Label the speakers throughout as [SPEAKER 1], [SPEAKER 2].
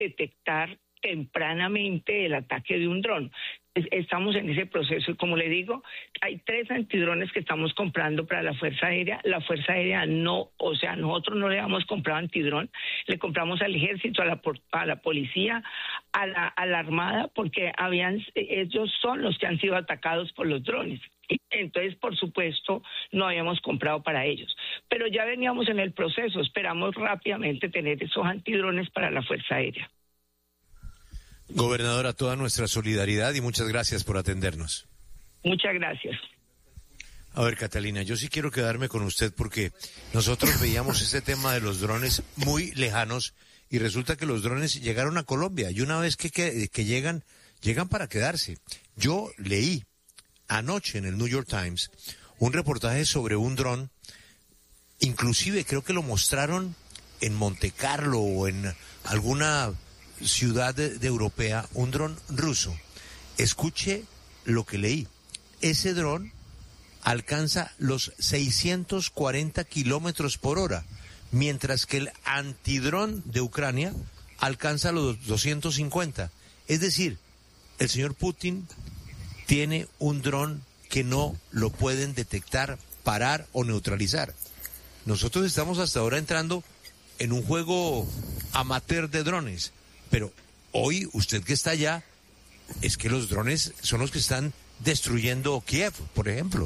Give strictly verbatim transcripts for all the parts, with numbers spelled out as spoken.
[SPEAKER 1] detectar tempranamente el ataque de un dron. Estamos en ese proceso y como le digo, hay tres antidrones que estamos comprando para la Fuerza Aérea. La Fuerza Aérea no, o sea, nosotros no le hemos comprado antidrón, le compramos al Ejército, a la, a la Policía, a la, a la Armada, porque habían, ellos son los que han sido atacados por los drones. Entonces, por supuesto, no habíamos comprado para ellos. Pero ya veníamos en el proceso, esperamos rápidamente tener esos antidrones para la Fuerza Aérea.
[SPEAKER 2] Gobernadora, toda nuestra solidaridad y muchas gracias por atendernos.
[SPEAKER 1] Muchas gracias.
[SPEAKER 2] A ver, Catalina, yo sí quiero quedarme con usted porque nosotros veíamos ese tema de los drones muy lejanos y resulta que los drones llegaron a Colombia y una vez que, que, que llegan, llegan para quedarse. Yo leí anoche en el New York Times un reportaje sobre un dron, inclusive creo que lo mostraron en Monte Carlo o en alguna ciudad de, de europea, un dron ruso. Escuche lo que leí. Ese dron alcanza los seiscientos cuarenta kilómetros por hora, mientras que el antidrón de Ucrania alcanza los doscientos cincuenta. Es decir, el señor Putin tiene un dron que no lo pueden detectar, parar o neutralizar. Nosotros estamos hasta ahora entrando en un juego amateur de drones. Pero hoy, usted que está allá, es que los drones son los que están destruyendo Kiev, por ejemplo.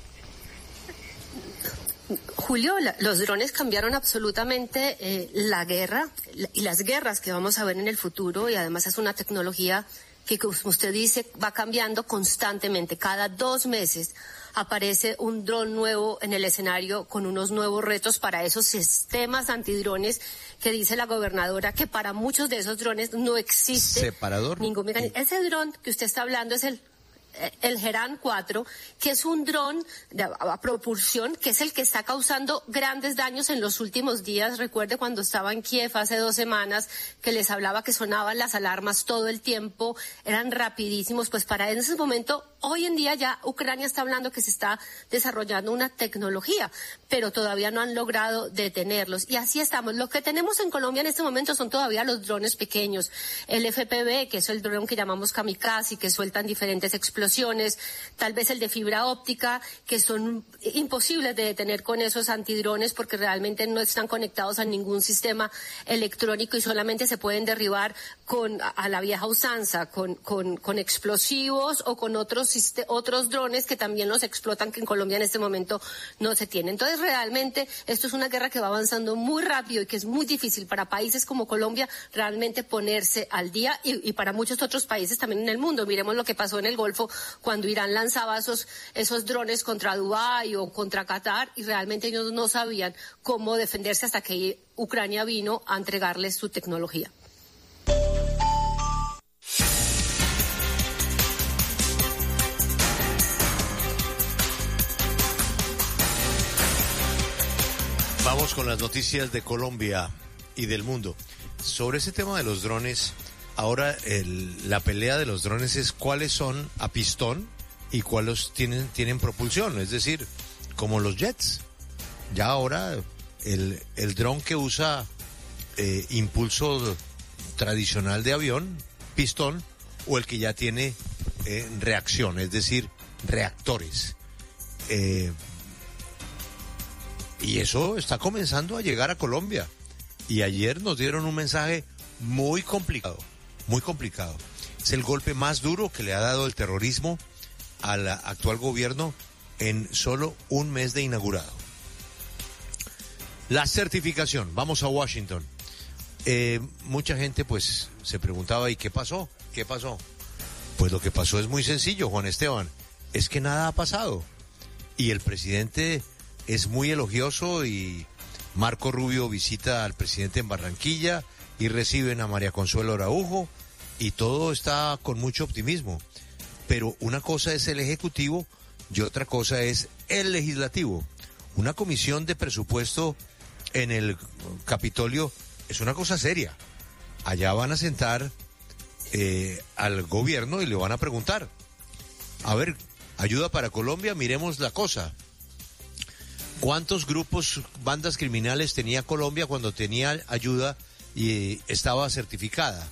[SPEAKER 3] Julio, la, los drones cambiaron absolutamente eh, la guerra la, y las guerras que vamos a ver en el futuro, y además es una tecnología que, como usted dice, va cambiando constantemente. Cada dos meses aparece un dron nuevo en el escenario con unos nuevos retos para esos sistemas antidrones que dice la gobernadora que para muchos de esos drones no existe
[SPEAKER 2] separador
[SPEAKER 3] ningún mecanismo. Ese dron que usted está hablando es el el Geran cuatro, que es un dron de, a, a propulsión, que es el que está causando grandes daños en los últimos días. Recuerde cuando estaba en Kiev hace dos semanas, que les hablaba que sonaban las alarmas todo el tiempo, eran rapidísimos. Pues para en ese momento, hoy en día ya Ucrania está hablando que se está desarrollando una tecnología, pero todavía no han logrado detenerlos. Y así estamos. Lo que tenemos en Colombia en este momento son todavía los drones pequeños, el F P V, que es el dron que llamamos kamikaze, que sueltan diferentes explosiones, tal vez el de fibra óptica, que son imposibles de detener con esos antidrones porque realmente no están conectados a ningún sistema electrónico y solamente se pueden derribar con a la vieja usanza, con, con, con explosivos o con otros, otros drones que también los explotan, que en Colombia en este momento no se tiene. Entonces realmente esto es una guerra que va avanzando muy rápido y que es muy difícil para países como Colombia realmente ponerse al día y, y para muchos otros países también en el mundo. Miremos lo que pasó en el Golfo cuando Irán lanzaba esos, esos drones contra Dubái o contra Qatar y realmente ellos no sabían cómo defenderse hasta que Ucrania vino a entregarles su tecnología.
[SPEAKER 2] Vamos con las noticias de Colombia y del mundo. Sobre ese tema de los drones, ahora el, la pelea de los drones es cuáles son a pistón y cuáles tienen, tienen propulsión, es decir, como los jets. Ya ahora el, el dron que usa eh, impulso tradicional de avión, pistón, o el que ya tiene eh, reacción, es decir, reactores. Eh, y eso está comenzando a llegar a Colombia. Y ayer nos dieron un mensaje muy complicado, muy complicado. Es el golpe más duro que le ha dado el terrorismo al actual gobierno en solo un mes de inaugurado. La certificación, vamos a Washington. Eh, mucha gente pues se preguntaba, ¿y qué pasó? ¿Qué pasó? Pues lo que pasó es muy sencillo, Juan Esteban, es que nada ha pasado. Y el presidente es muy elogioso y Marco Rubio visita al presidente en Barranquilla y reciben a María Consuelo Araujo y todo está con mucho optimismo. Pero una cosa es el Ejecutivo y otra cosa es el Legislativo. Una comisión de presupuesto en el Capitolio es una cosa seria. Allá van a sentar eh, al gobierno y le van a preguntar, a ver, ayuda para Colombia, miremos la cosa. ¿Cuántos grupos, bandas criminales tenía Colombia cuando tenía ayuda y estaba certificada.